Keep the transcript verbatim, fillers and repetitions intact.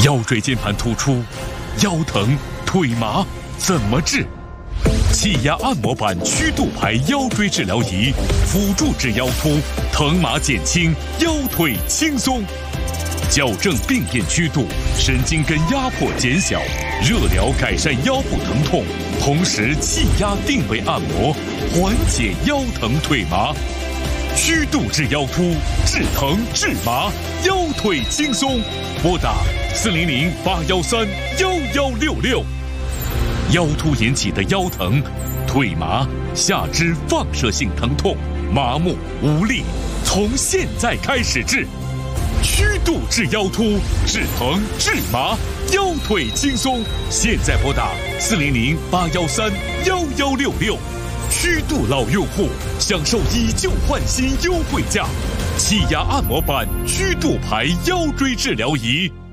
腰椎间盘突出、腰疼、腿麻怎么治？气压按摩板曲度排腰椎治疗仪，辅助治腰突，疼麻减轻，腰腿轻松。矫正病变曲度，神经根压迫减小，热疗改善腰部疼痛，同时气压定位按摩，缓解腰疼腿麻。曲度治腰突，治疼治麻，腰腿轻松。拨打四零零八幺三幺幺六六。腰突引起的腰疼、腿麻、下肢放射性疼痛、麻木无力，从现在开始治。曲度治腰突，治疼治麻，腰腿轻松。现在拨打四零零八幺三幺幺六六。曲度老用户享受以旧换新优惠价，气压按摩板曲度排腰椎治疗仪。